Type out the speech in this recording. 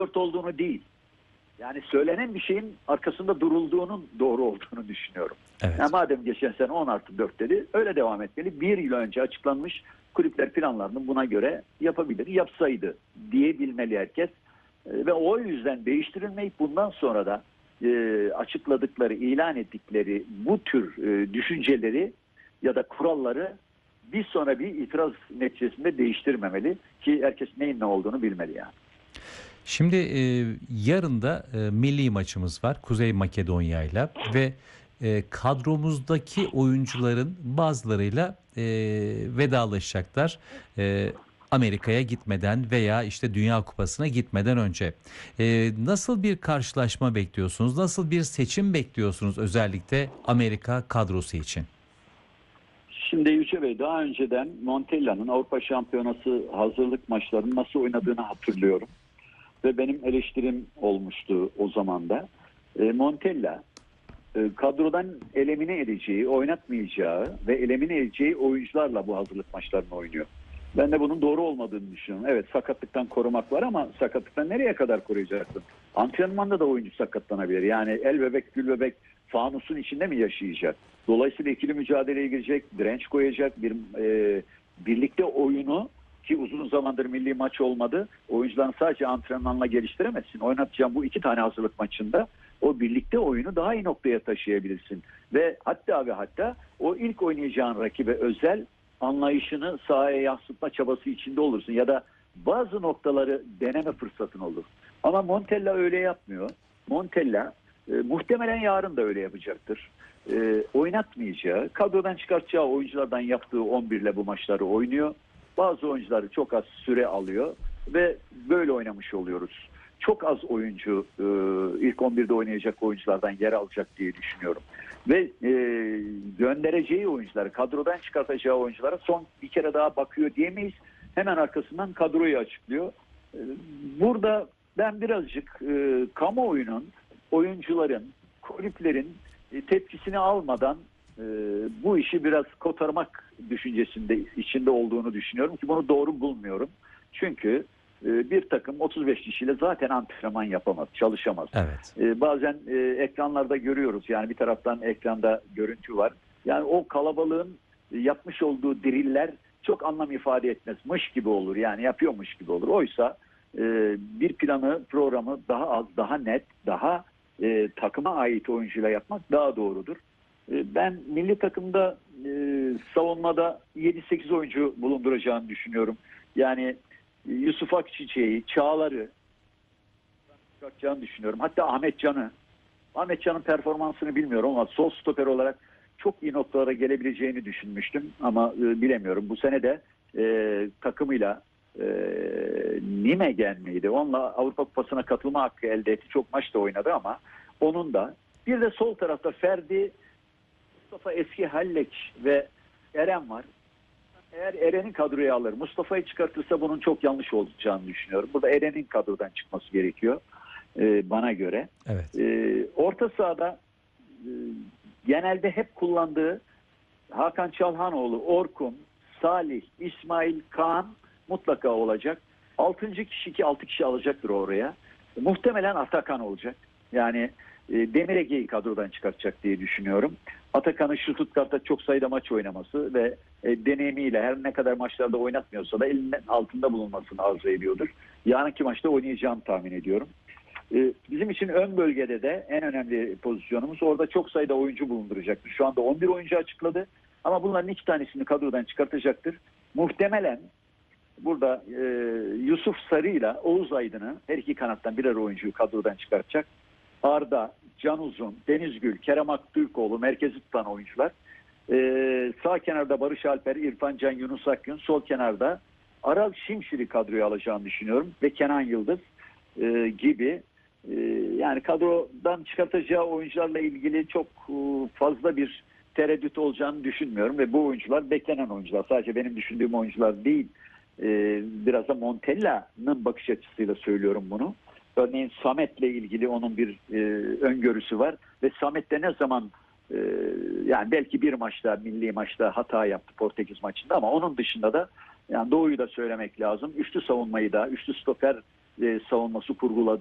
dört olduğunu değil. Yani söylenen bir şeyin arkasında durulduğunun doğru olduğunu düşünüyorum. Evet. Yani madem geçen sene 10+4 dedi, öyle devam etmeli. Bir yıl önce açıklanmış kulüpler planlarını buna göre yapabilir, yapsaydı diyebilmeli herkes. Ve o yüzden değiştirilmeyip bundan sonra da açıkladıkları, ilan ettikleri bu tür düşünceleri ya da kuralları bir sonra bir itiraz neticesinde değiştirmemeli ki herkes neyin ne olduğunu bilmeli yani. Şimdi yarın da milli maçımız var Kuzey Makedonya ile ve kadromuzdaki oyuncuların bazılarıyla vedalaşacaklar. Amerika'ya gitmeden veya işte Dünya Kupası'na gitmeden önce. Nasıl bir karşılaşma bekliyorsunuz? Nasıl bir seçim bekliyorsunuz özellikle Amerika kadrosu için? Şimdi Yüce Bey, daha önceden Montella'nın Avrupa Şampiyonası hazırlık maçlarının nasıl oynadığını hatırlıyorum. Ve benim eleştirim olmuştu o zaman da. Montella kadrodan elimine edeceği, oynatmayacağı ve elimine edeceği oyuncularla bu hazırlık maçlarını oynuyor. Ben de bunun doğru olmadığını düşünüyorum. Evet, sakatlıktan korumak var ama sakatlıktan nereye kadar koruyacaksın? Antrenmanda da oyuncu sakatlanabilir. Yani el bebek, gül bebek fanusun içinde mi yaşayacak? Dolayısıyla ikili mücadeleye girecek, direnç koyacak, birlikte oyunu ki uzun zamandır milli maç olmadı. Oyuncuların sadece antrenmanla geliştiremezsin. Oynatacağım bu 2 tane hazırlık maçında o birlikte oyunu daha iyi noktaya taşıyabilirsin. Ve hatta o ilk oynayacağın rakibe özel anlayışını sahaya yansıtma çabası içinde olursun. Ya da bazı noktaları deneme fırsatın olur. Ama Montella öyle yapmıyor. Montella muhtemelen yarın da öyle yapacaktır. Oynatmayacağı, kadrodan çıkartacağı oyunculardan yaptığı 11 ile bu maçları oynuyor. Bazı oyuncuları çok az süre alıyor ve böyle oynamış oluyoruz. Çok az oyuncu ilk 11'de oynayacak oyunculardan yer alacak diye düşünüyorum. Ve göndereceği oyuncuları, kadrodan çıkartacağı oyunculara son bir kere daha bakıyor diyemeyiz. Hemen arkasından kadroyu açıklıyor. Burada ben birazcık kamuoyunun, oyuncuların, kulüplerin tepkisini almadan bu işi biraz kotarmak düşüncesinde içinde olduğunu düşünüyorum ki bunu doğru bulmuyorum. Çünkü bir takım 35 kişiyle zaten antrenman yapamaz, çalışamaz. Evet. Bazen ekranlarda görüyoruz, yani bir taraftan ekranda görüntü var. Yani o kalabalığın yapmış olduğu diriller çok anlam ifade etmezmiş gibi olur. Yani yapıyormuş gibi olur. Oysa bir planı, programı daha az, daha net, daha takıma ait oyuncuyla yapmak daha doğrudur. Ben milli takımda savunmada 7-8 oyuncu bulunduracağını düşünüyorum. Yani Yusuf Akçiçek'i, Çağlar'ı çıkartacağını düşünüyorum. Hatta Ahmet Can'ın performansını bilmiyorum ama sol stoper olarak çok iyi noktalara gelebileceğini düşünmüştüm. Ama bilemiyorum. Bu sene de takımıyla Nîmes miydi? Onunla Avrupa Kupası'na katılma hakkı elde etti. Çok maç da oynadı ama onun da. Bir de sol tarafta Ferdi, Mustafa Eski Halleç ve Eren var. Eğer Eren'i kadroya alır, Mustafa'yı çıkartırsa bunun çok yanlış olacağını düşünüyorum. Burada Eren'in kadrodan çıkması gerekiyor bana göre. Evet. Orta sahada genelde hep kullandığı Hakan Çalhanoğlu, Orkun, Salih, İsmail, Kaan mutlaka olacak. 6. kişi ki 6 kişi alacaktır oraya. Muhtemelen Atakan olacak. Yani Demir Ege'yi kadrodan çıkartacak diye düşünüyorum. Atakan'ın Stuttgart'ta çok sayıda maç oynaması ve deneyimiyle her ne kadar maçlarda oynatmıyorsa da elinin altında bulunmasını arzu ediyordur. Yarınki maçta oynayacağını tahmin ediyorum. Bizim için ön bölgede de en önemli pozisyonumuz, orada çok sayıda oyuncu bulunduracaktır. Şu anda 11 oyuncu açıkladı ama bunların 2 tanesini kadrodan çıkartacaktır. Muhtemelen burada Yusuf Sarı ile Oğuz Aydın'ı, her iki kanattan birer oyuncuyu kadrodan çıkartacak. Arda, Can Uzun, Deniz Gül, Kerem Aktürkoğlu merkezi tutan oyuncular. Sağ kenarda Barış Alper, İrfan Can, Yunus Akgün. Sol kenarda Aral Şimşir'i kadroya alacağını düşünüyorum. Ve Kenan Yıldız gibi. Yani kadrodan çıkartacağı oyuncularla ilgili çok fazla bir tereddüt olacağını düşünmüyorum. Ve bu oyuncular beklenen oyuncular. Sadece benim düşündüğüm oyuncular değil. Biraz da Montella'nın bakış açısıyla söylüyorum bunu. Örneğin Samet'le ilgili onun bir öngörüsü var ve Samet'te ne zaman yani belki bir maçta, milli maçta hata yaptı Portekiz maçında ama onun dışında da yani doğruyu da söylemek lazım. Üçlü savunmayı da, üçlü stoperle savunması kurguladı.